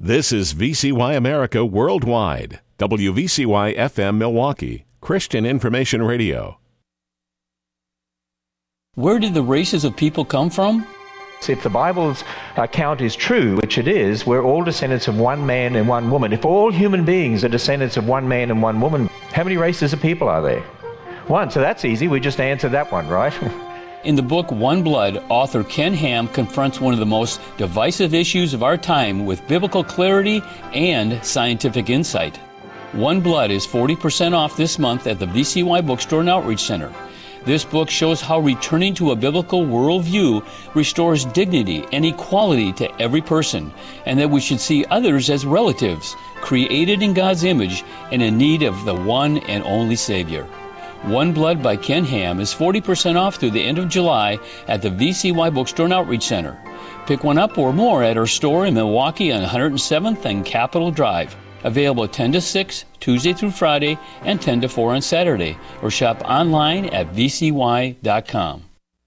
This is VCY America Worldwide, WVCY FM Milwaukee, Christian Information Radio. Where did the races of people come from? If the Bible's account is true, which it is, we're all descendants of one man and one woman. If all human beings are descendants of one man and one woman, how many races of people are there? One. So that's easy. We just answered that one, right? In the book One Blood, author Ken Ham confronts one of the most divisive issues of our time with biblical clarity and scientific insight. One Blood is 40% off this month at the VCY Bookstore and Outreach Center. This book shows how returning to a biblical worldview restores dignity and equality to every person, and that we should see others as relatives, created in God's image and in need of the one and only Savior. One Blood by Ken Ham is 40% off through the end of July at the VCY Bookstore and Outreach Center. Pick one up or more at our store in Milwaukee on 107th and Capitol Drive. Available 10 to 6, Tuesday through Friday, and 10 to 4 on Saturday. Or shop online at vcy.com.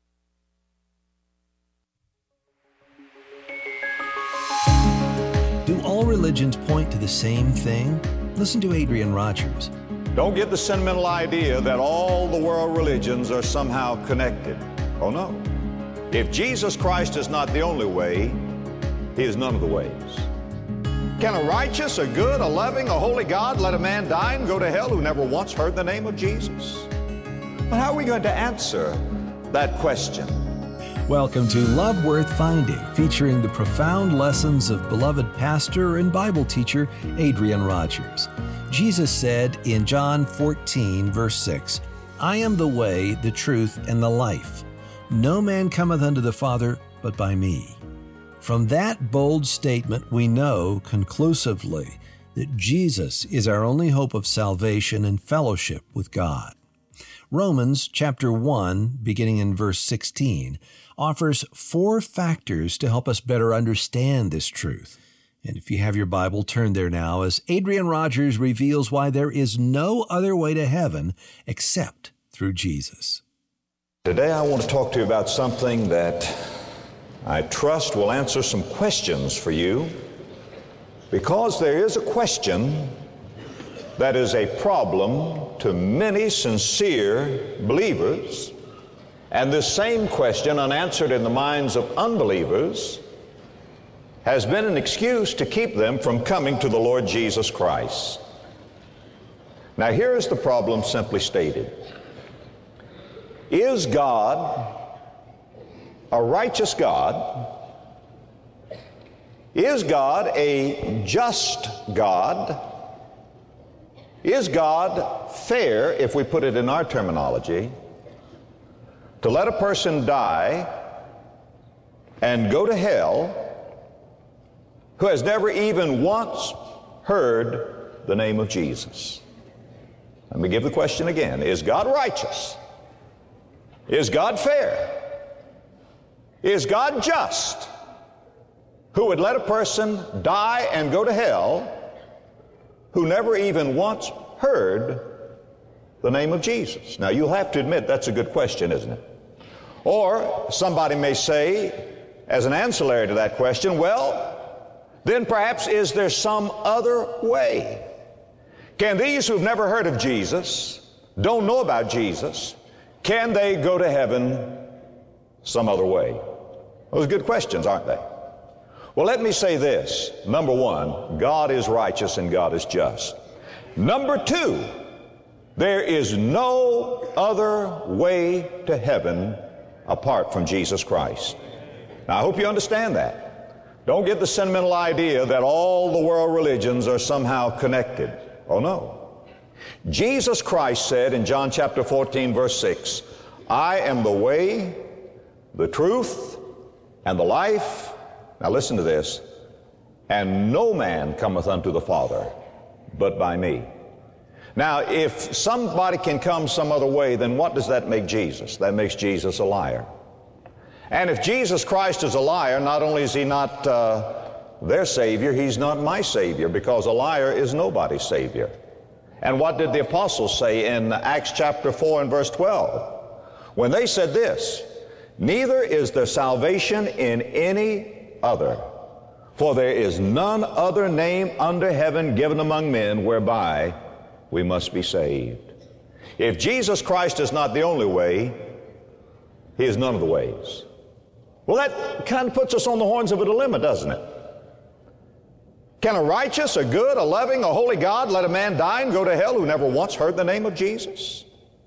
Do all religions point to the same thing? Listen to Adrian Rogers. Don't get the sentimental idea that all the world religions are somehow connected. Oh no. If Jesus Christ is not the only way, He is none of the ways. Can a righteous, a good, a loving, a holy God let a man die and go to hell who never once heard the name of Jesus? But how are we going to answer that question? Welcome to Love Worth Finding, featuring the profound lessons of beloved pastor and Bible teacher Adrian Rogers. Jesus said in John 14, verse 6, I am the way, the truth, and the life. No man cometh unto the Father but by me. From that bold statement, we know conclusively that Jesus is our only hope of salvation and fellowship with God. Romans chapter 1, beginning in verse 16, offers 4 factors to help us better understand this truth. And if you have your Bible, turn there now as Adrian Rogers reveals why there is no other way to heaven except through Jesus. Today I want to talk to you about something that I trust will answer some questions for you, because there is a question that is a problem to many sincere believers, and this same question, unanswered in the minds of unbelievers, has been an excuse to keep them from coming to the Lord Jesus Christ. Now here is the problem simply stated. Is God a righteous God? Is God a just God? Is God fair, if we put it in our terminology, to let a person die and go to hell who has never even once heard the name of Jesus? Let me give the question again. Is God righteous? Is God fair? Is God just, who would let a person die and go to hell who never even once heard the name of Jesus? Now, you'll have to admit that's a good question, isn't it? Or somebody may say, as an ancillary to that question, well, then perhaps is there some other way? Can these who've never heard of Jesus, don't know about Jesus, can they go to heaven some other way? Those are good questions, aren't they? Well, let me say this. Number one, God is righteous and God is just. Number two, there is no other way to heaven apart from Jesus Christ. Now, I hope you understand that. Don't get the sentimental idea that all the world religions are somehow connected. Oh, no. Jesus Christ said in John chapter 14, verse 6, I am the way, the truth, and the life. Now listen to this. And no man cometh unto the Father but by me. Now, if somebody can come some other way, then what does that make Jesus? That makes Jesus a liar. And if Jesus Christ is a liar, not only is He not their Savior, He's not my Savior, because a liar is nobody's Savior. And what did the apostles say in Acts chapter 4 and verse 12? When they said this, neither is there salvation in any other, For there is none other name under heaven given among men whereby we must be saved. If Jesus Christ is not the only way, He is none of the ways. Well, that kind of puts us on the horns of a dilemma, doesn't it? Can a righteous, a good, a loving, a holy God let a man die and go to hell who never once heard the name of Jesus?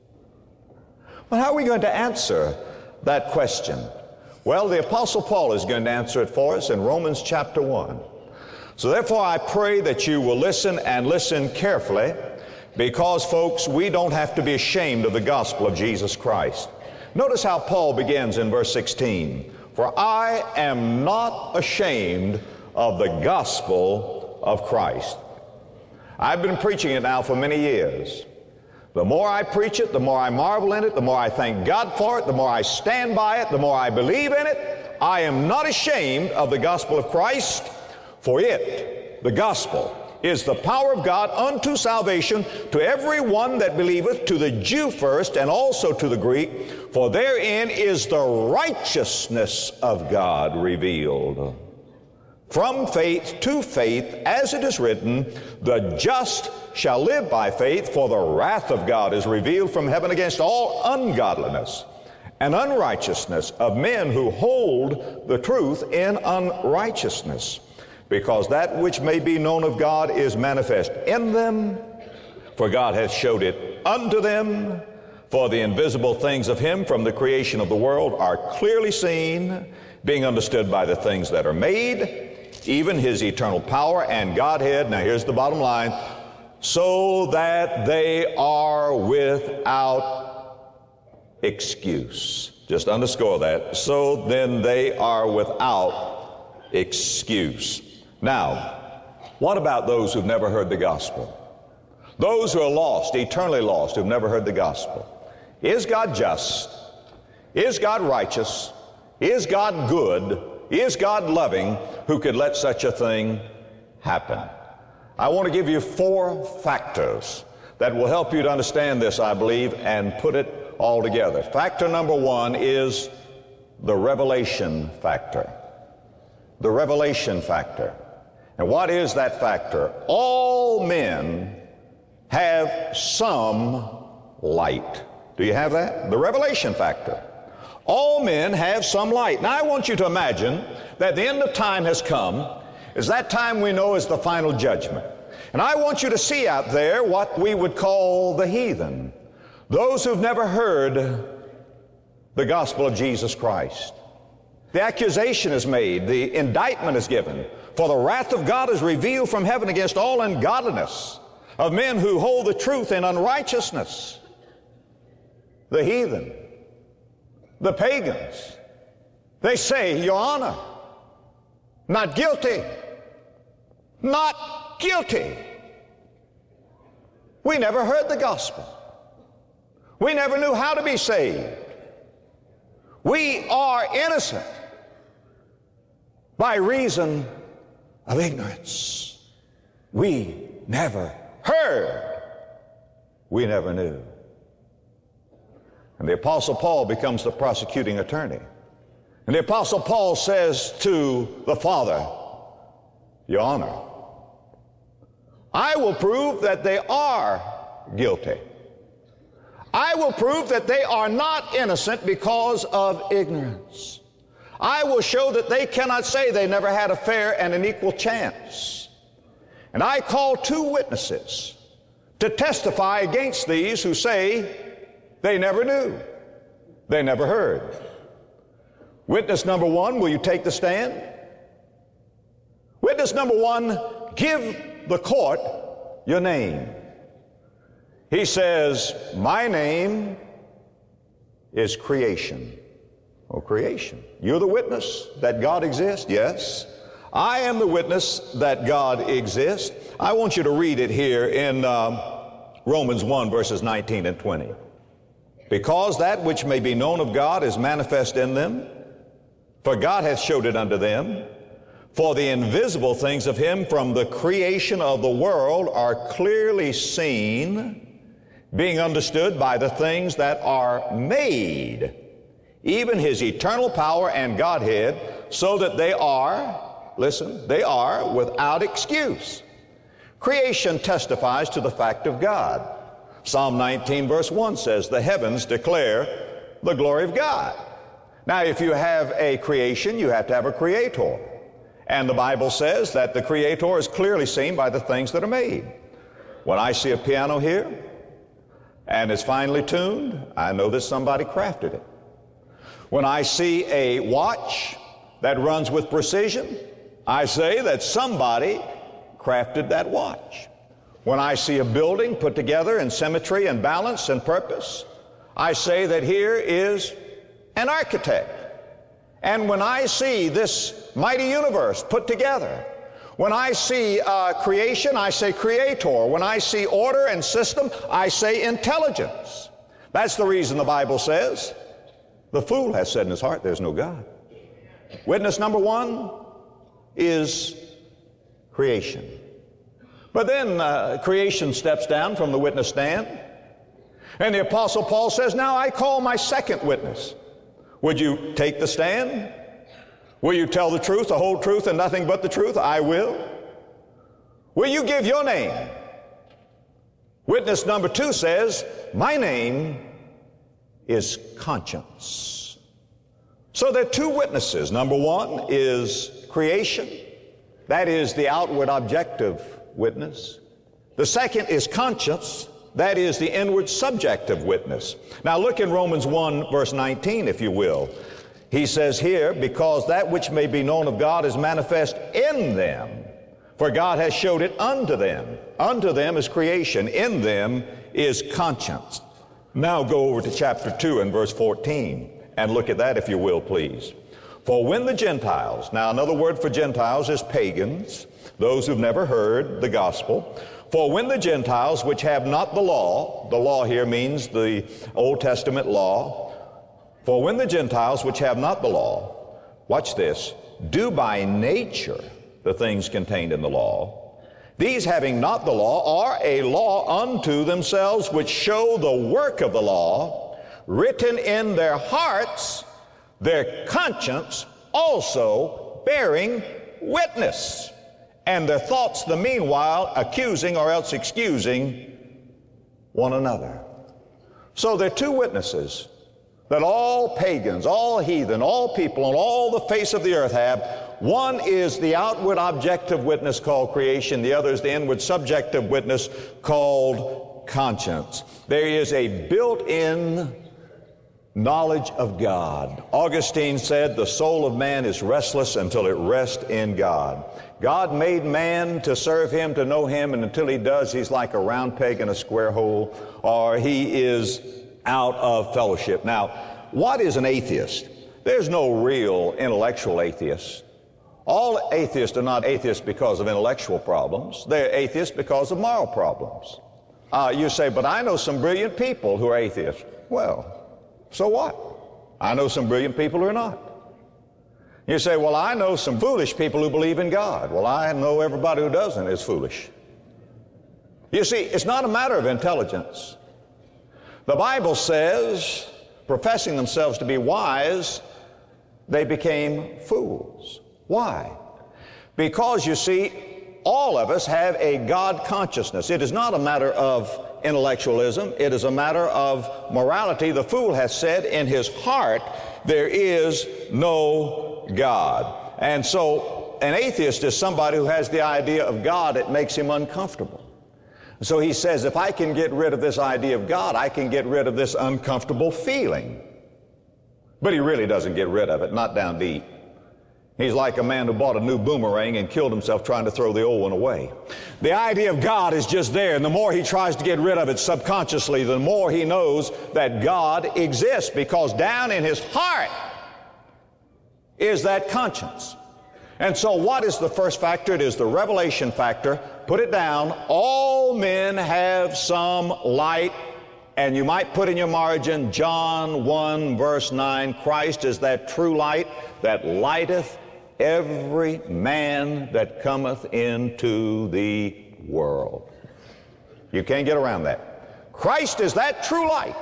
Well, how are we going to answer that question? Well, the Apostle Paul is going to answer it for us in Romans chapter 1. So therefore, I pray that you will listen and listen carefully, because, folks, we don't have to be ashamed of the gospel of Jesus Christ. Notice how Paul begins in verse 16. For I am not ashamed of the gospel of Christ. I've been preaching it now for many years. The more I preach it, the more I marvel in it, the more I thank God for it, the more I stand by it, the more I believe in it. I am not ashamed of the gospel of Christ, for it, the gospel, is the power of God unto salvation to every one that believeth, to the Jew first, and also to the Greek. For therein is the righteousness of God revealed. From faith to faith, as it is written, the just shall live by faith, for the wrath of God is revealed from heaven against all ungodliness and unrighteousness of men who hold the truth in unrighteousness, because that which may be known of God is manifest in them, for God hath showed it unto them. For the invisible things of Him from the creation of the world are clearly seen, being understood by the things that are made, even His eternal power and Godhead. Now here's the bottom line. So that they are without excuse. Just underscore that. So then they are without excuse. Now, what about those who've never heard the gospel? Those who are lost, eternally lost, who've never heard the gospel. Is God just? Is God righteous? Is God good? Is God loving, who could let such a thing happen? I want to give you 4 factors that will help you to understand this, I believe, and put it all together. Factor number 1 is the revelation factor. The revelation factor. And what is that factor? All men have some light. Do you have that? The revelation factor. All men have some light. Now I want you to imagine that the end of time has come, as that time we know is the final judgment. And I want you to see out there what we would call the heathen, those who've never heard the gospel of Jesus Christ. The accusation is made, the indictment is given, for the wrath of God is revealed from heaven against all ungodliness of men who hold the truth in unrighteousness. The heathen, the pagans, they say, Your Honor, not guilty, not guilty. We never heard the gospel. We never knew how to be saved. We are innocent by reason of ignorance. We never heard. We never knew. And the Apostle Paul becomes the prosecuting attorney. And the Apostle Paul says to the Father, Your Honor, I will prove that they are guilty. I will prove that they are not innocent because of ignorance. I will show that they cannot say they never had a fair and an equal chance. And I call 2 witnesses to testify against these who say they never knew, they never heard. Witness number 1, will you take the stand? Witness number 1, give the court your name. He says, my name is Creation. Oh, Creation. You're the witness that God exists? Yes. I am the witness that God exists. I want you to read it here in Romans 1, verses 19 and 20. Because that which may be known of God is manifest in them, for God hath showed it unto them. For the invisible things of Him from the creation of the world are clearly seen, being understood by the things that are made, even His eternal power and Godhead, so that they are listen, they are without excuse. Creation testifies to the fact of God. Psalm 19 verse 1 says, the heavens declare the glory of God. Now, if you have a creation, you have to have a creator. And the Bible says that the creator is clearly seen by the things that are made. When I see a piano here and it's finely tuned, I know that somebody crafted it. When I see a watch that runs with precision, I say that somebody crafted that watch. When I see a building put together in symmetry and balance and purpose, I say that here is an architect. And when I see this mighty universe put together, when I see creation, I say creator. When I see order and system, I say intelligence. That's the reason the Bible says, the fool has said in his heart, there's no God. Witness number one is creation. But then creation steps down from the witness stand, and the Apostle Paul says, now I call my second witness. Would you take the stand? Will you tell the truth, the whole truth, and nothing but the truth? I will. Will you give your name? Witness number two says, my name is conscience. So there are two witnesses. Number one is creation. That is the outward objective witness. The second is conscience. That is the inward subjective witness. Now look in Romans 1 verse 19, if you will. He says here, because that which may be known of God is manifest in them, for God has showed it unto them. Unto them is creation. In them is conscience. Now go over to chapter 2 and verse 14 and look at that, if you will, please. For when the Gentiles, now another word for Gentiles is pagans, those who've never heard the gospel. For when the Gentiles, which have not the law here means the Old Testament law, for when the Gentiles, which have not the law, watch this, do by nature the things contained in the law, these having not the law are a law unto themselves, which show the work of the law, written in their hearts, their conscience also bearing witness, and their thoughts the meanwhile accusing or else excusing one another. So there are two witnesses that all pagans, all heathen, all people on all the face of the earth have. One is the outward objective witness called creation. The other is the inward subjective witness called conscience. There is a built-in knowledge of God. Augustine said, the soul of man is restless until it rests in God. God made man to serve him, to know him, and until he does, he's like a round peg in a square hole, or he is out of fellowship. Now, what is an atheist? There's no real intellectual atheist. All atheists are not atheists because of intellectual problems. They're atheists because of moral problems. You say, but I know some brilliant people who are atheists. Well, so what? I know some brilliant people who are not. You say, well, I know some foolish people who believe in God. Well, I know everybody who doesn't is foolish. You see, it's not a matter of intelligence. The Bible says, professing themselves to be wise, they became fools. Why? Because, you see, all of us have a God consciousness. It is not a matter of intellectualism. It is a matter of morality. The fool has said in his heart, there is no God. And so an atheist is somebody who has the idea of God. It makes him uncomfortable. So he says, if I can get rid of this idea of God, I can get rid of this uncomfortable feeling. But he really doesn't get rid of it, not down deep. He's like a man who bought a new boomerang and killed himself trying to throw the old one away. The idea of God is just there, and the more he tries to get rid of it subconsciously, the more he knows that God exists, because down in his heart is that conscience. And so what is the first factor? It is the revelation factor. Put it down. All men have some light. And you might put in your margin, John 1 verse 9, Christ is that true light that lighteth every man that cometh into the world. You can't get around that. Christ is that true light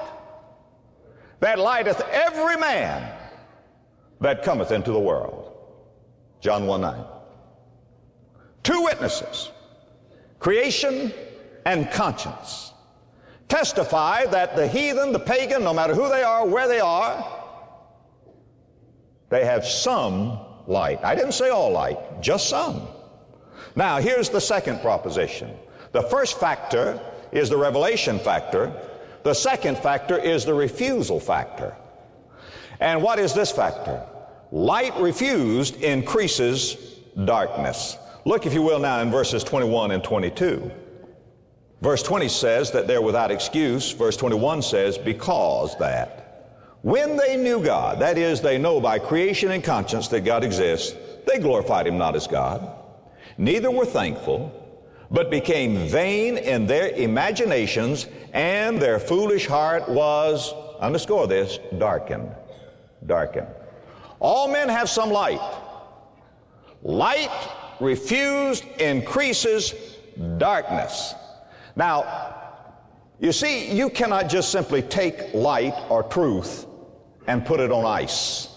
that lighteth every man that cometh into the world. John 1:9. Two witnesses, creation and conscience, testify that the heathen, the pagan, no matter who they are, where they are, they have some light. I didn't say all light, just some. Now, here's the second proposition. The first factor is the revelation factor. The second factor is the refusal factor. And what is this factor? Light refused increases darkness. Look, if you will, now in verses 21 and 22. Verse 20 says that they're without excuse. Verse 21 says, because that when they knew God, that is, they know by creation and conscience that God exists, they glorified Him not as God, neither were thankful, but became vain in their imaginations, and their foolish heart was, underscore this, darkened. Darkened. All men have some light. Light refused increases darkness. Now, you see, you cannot just simply take light or truth and put it on ice.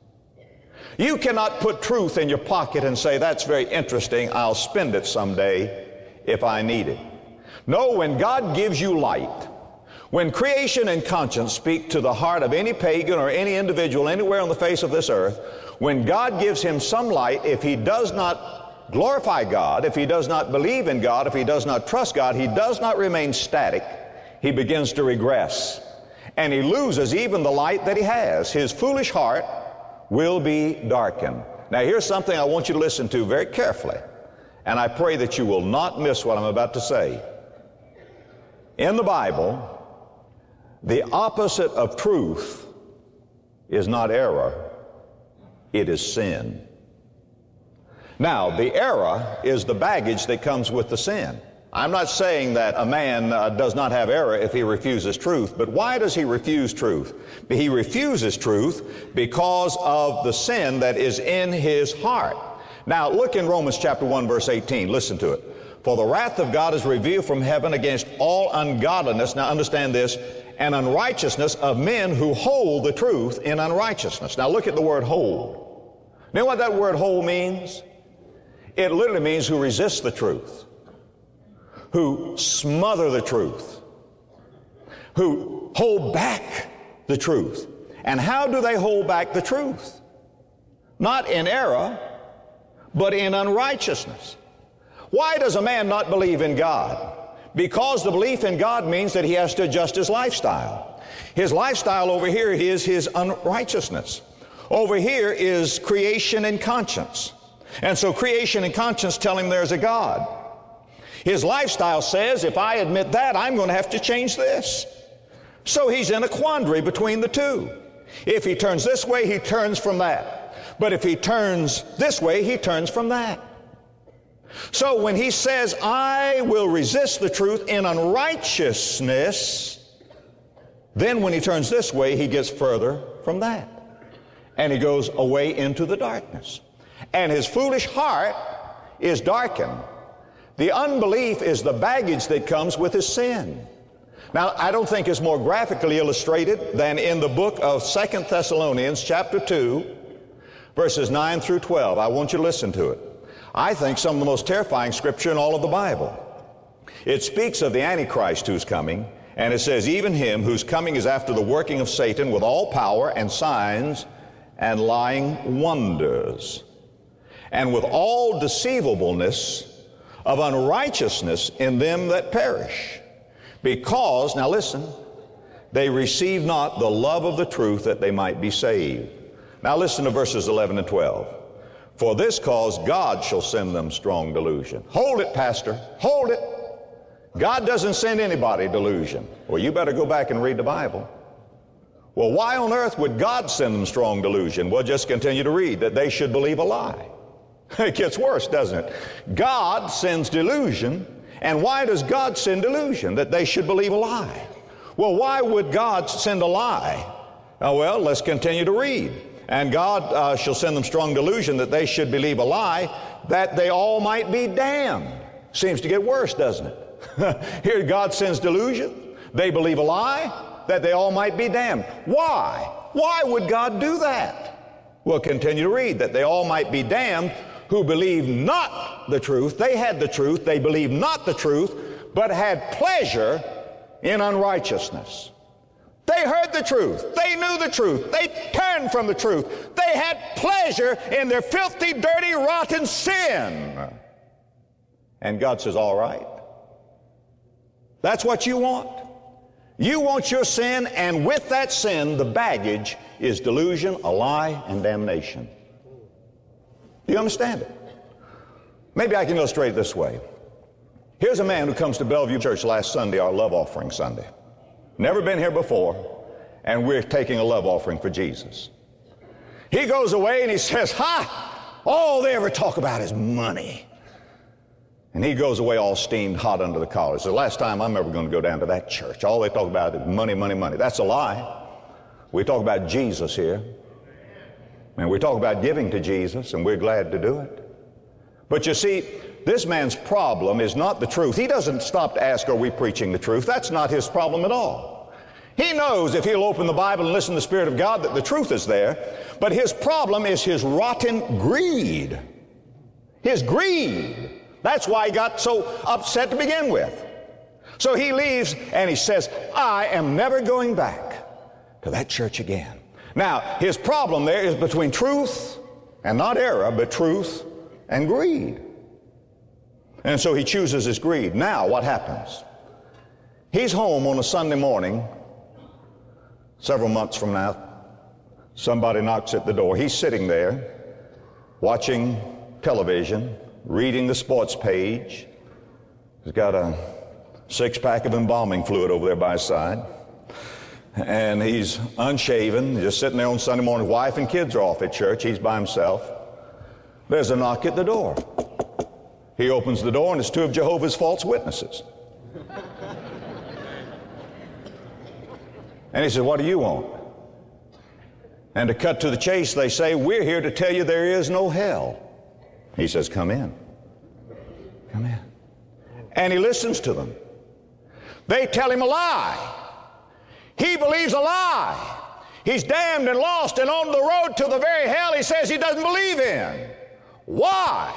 You cannot put truth in your pocket and say, that's very interesting, I'll spend it someday if I need it. No, when God gives you light, when creation and conscience speak to the heart of any pagan or any individual anywhere on the face of this earth, when God gives him some light, if he does not glorify God, if he does not believe in God, if he does not trust God, he does not remain static. He begins to regress. And he loses even the light that he has. His foolish heart will be darkened. Now here's something I want you to listen to very carefully. And I pray that you will not miss what I'm about to say. In the Bible, the opposite of truth is not error, it is sin. Now, the error is the baggage that comes with the sin. I'm not saying that a man does not have error if he refuses truth, but why does he refuse truth? He refuses truth because of the sin that is in his heart. Now, look in Romans chapter 1, verse 18. Listen to it. For the wrath of God is revealed from heaven against all ungodliness, now understand this, and unrighteousness of men who hold the truth in unrighteousness. Now look at the word hold. You know what that word hold means? It literally means who resist the truth, who smother the truth, who hold back the truth. And how do they hold back the truth? Not in error, but in unrighteousness. Why does a man not believe in God? Because the belief in God means that he has to adjust his lifestyle. His lifestyle over here is his unrighteousness. Over here is creation and conscience. And so creation and conscience tell him there's a God. His lifestyle says, if I admit that, I'm going to have to change this. So he's in a quandary between the two. If he turns this way, he turns from that. But if he turns this way, he turns from that. So when he says, I will resist the truth in unrighteousness, then when he turns this way, he gets further from that. And he goes away into the darkness. And his foolish heart is darkened. The unbelief is the baggage that comes with his sin. Now, I don't think it's more graphically illustrated than in the book of 2 Thessalonians chapter 2, verses 9 through 12. I want you to listen to it. I think some of the most terrifying scripture in all of the Bible. It speaks of the Antichrist who's coming, and it says, even him whose coming is after the working of Satan with all power and signs and lying wonders, and with all deceivableness of unrighteousness in them that perish. Because, now listen, they receive not the love of the truth that they might be saved. Now listen to verses 11 and 12. For this cause God shall send them strong delusion. Hold it, Pastor. Hold it. God doesn't send anybody delusion. Well, you better go back and read the Bible. Well, why on earth would God send them strong delusion? Well, just continue to read that they should believe a lie. It gets worse, doesn't it? God sends delusion. And why does God send delusion? That they should believe a lie. Well, why would God send a lie? Well, let's continue to read. And God shall send them strong delusion that they should believe a lie, that they all might be damned. Seems to get worse, doesn't it? Here God sends delusion. They believe a lie, that they all might be damned. Why? Why would God do that? Well, continue to read, that they all might be damned, who believed not the truth. They had the truth, they believed not the truth, but had pleasure in unrighteousness. They heard the truth. They knew the truth. They turned from the truth. They had pleasure in their filthy, dirty, rotten sin. And God says, all right. That's what you want. You want your sin, and with that sin, the baggage is delusion, a lie, and damnation. Do you understand it? Maybe I can illustrate it this way. Here's a man who comes to Bellevue Church last Sunday, our love offering Sunday. Never been here before, and we're taking a love offering for Jesus. He goes away and he says, all they ever talk about is money. And he goes away all steamed hot under the collar. It's the last time I'm ever going to go down to that church. All they talk about is money, money, money. That's a lie. We talk about Jesus here. And we talk about giving to Jesus, and we're glad to do it. But you see, this man's problem is not the truth. He doesn't stop to ask, are we preaching the truth? That's not his problem at all. He knows if he'll open the Bible and listen to the Spirit of God that the truth is there. But his problem is his rotten greed. His greed. That's why he got so upset to begin with. So he leaves and he says, I am never going back to that church again. Now, his problem there is between truth and not error, but truth and greed. And so he chooses his greed. Now, what happens? He's home on a Sunday morning, several months from now. Somebody knocks at the door. He's sitting there watching television, reading the sports page. He's got a 6-pack of embalming fluid over there by his side. And he's unshaven, just sitting there on Sunday morning. His wife and kids are off at church. He's by himself. There's a knock at the door. He opens the door, and it's 2 of Jehovah's false witnesses. And he says, what do you want? And to cut to the chase, they say, we're here to tell you there is no hell. He says, come in. Come in. And he listens to them. They tell him a lie. He believes a lie. He's damned and lost and on the road to the very hell he says he doesn't believe in. Why?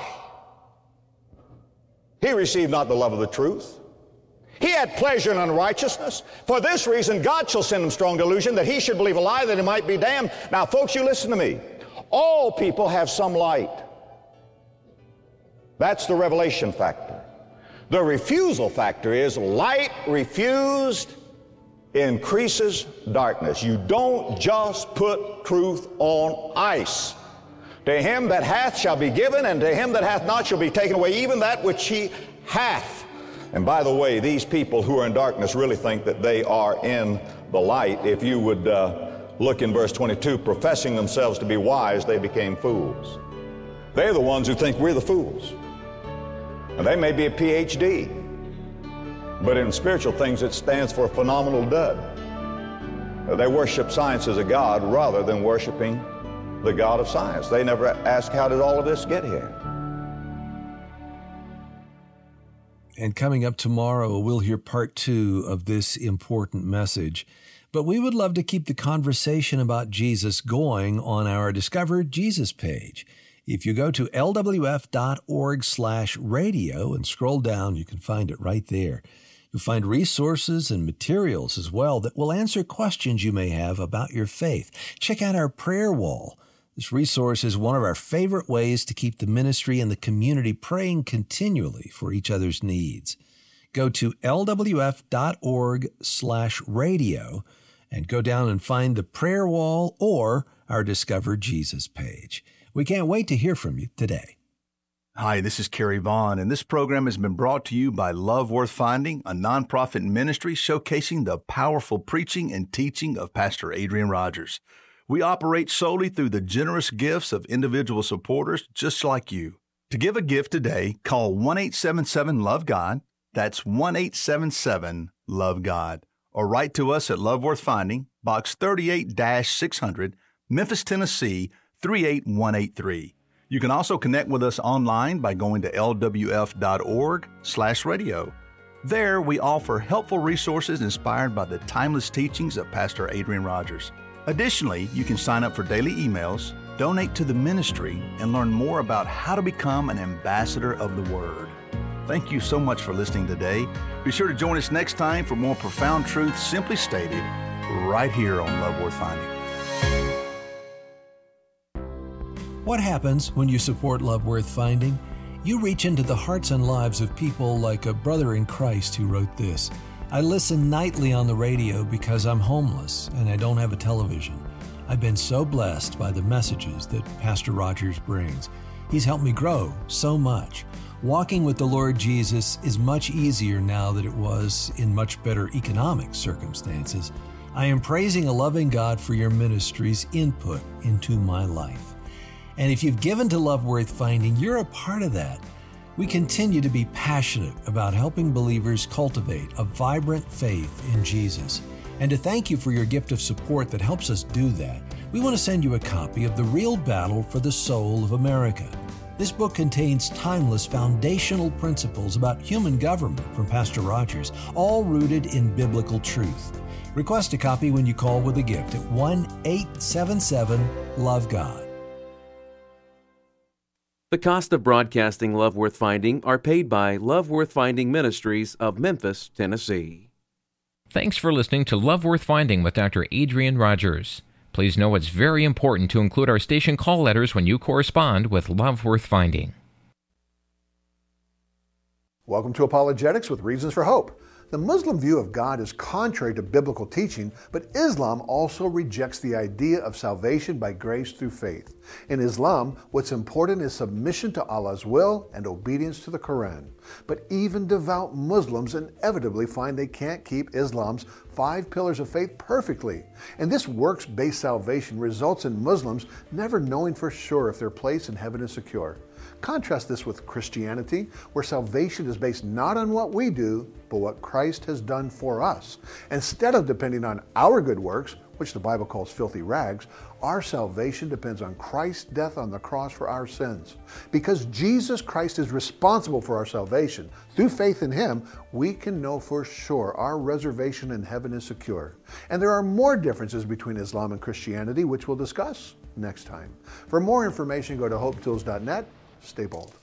He received not the love of the truth. He had pleasure in unrighteousness. For this reason, God shall send him strong delusion, that he should believe a lie, that he might be damned. Now, folks, you listen to me. All people have some light. That's the revelation factor. The refusal factor is light refused increases darkness. You don't just put truth on ice. To him that hath shall be given, and to him that hath not shall be taken away even that which he hath. And by the way, these people who are in darkness really think that they are in the light. If you would look in verse 22, professing themselves to be wise, they became fools. They're the ones who think we're the fools. And they may be a PhD, but in spiritual things it stands for a phenomenal dud. They worship science as a god rather than worshiping the God of science. They never ask, how did all of this get here? And coming up tomorrow, we'll hear part 2 of this important message. But we would love to keep the conversation about Jesus going on our Discover Jesus page. If you go to lwf.org/radio and scroll down, you can find it right there. You'll find resources and materials as well that will answer questions you may have about your faith. Check out our prayer wall. This resource is one of our favorite ways to keep the ministry and the community praying continually for each other's needs. Go to lwf.org/radio and go down and find the prayer wall or our Discover Jesus page. We can't wait to hear from you today. Hi, this is Kerry Vaughn, and this program has been brought to you by Love Worth Finding, a nonprofit ministry showcasing the powerful preaching and teaching of Pastor Adrian Rogers. We operate solely through the generous gifts of individual supporters just like you. To give a gift today, call 1-877-LOVE-GOD. That's 1-877-LOVE-GOD. Or write to us at Love Worth Finding, Box 38-600, Memphis, Tennessee, 38183. You can also connect with us online by going to lwf.org/radio. There, we offer helpful resources inspired by the timeless teachings of Pastor Adrian Rogers. Additionally, you can sign up for daily emails, donate to the ministry, and learn more about how to become an ambassador of the Word. Thank you so much for listening today. Be sure to join us next time for more profound truths simply stated right here on Love Worth Finding. What happens when you support Love Worth Finding? You reach into the hearts and lives of people like a brother in Christ who wrote this. I listen nightly on the radio because I'm homeless and I don't have a television. I've been so blessed by the messages that Pastor Rogers brings. He's helped me grow so much. Walking with the Lord Jesus is much easier now than it was in much better economic circumstances. I am praising a loving God for your ministry's input into my life. And if you've given to Love Worth Finding, you're a part of that. We continue to be passionate about helping believers cultivate a vibrant faith in Jesus. And to thank you for your gift of support that helps us do that, we want to send you a copy of The Real Battle for the Soul of America. This book contains timeless foundational principles about human government from Pastor Rogers, all rooted in biblical truth. Request a copy when you call with a gift at 1-877-LOVE-GOD. The cost of broadcasting Love Worth Finding are paid by Love Worth Finding Ministries of Memphis, Tennessee. Thanks for listening to Love Worth Finding with Dr. Adrian Rogers. Please know it's very important to include our station call letters when you correspond with Love Worth Finding. Welcome to Apologetics with Reasons for Hope. The Muslim view of God is contrary to biblical teaching, but Islam also rejects the idea of salvation by grace through faith. In Islam, what's important is submission to Allah's will and obedience to the Quran. But even devout Muslims inevitably find they can't keep Islam's 5 pillars of faith perfectly. And this works-based salvation results in Muslims never knowing for sure if their place in heaven is secure. Contrast this with Christianity, where salvation is based not on what we do, but what Christ has done for us. Instead of depending on our good works, which the Bible calls filthy rags, our salvation depends on Christ's death on the cross for our sins. Because Jesus Christ is responsible for our salvation, through faith in Him, we can know for sure our reservation in heaven is secure. And there are more differences between Islam and Christianity, which we'll discuss next time. For more information, go to hopetools.net. Stay bold.